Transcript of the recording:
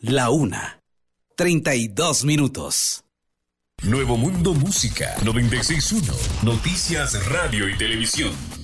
1:32. Nuevo Mundo Música 96.1. Noticias, radio y televisión.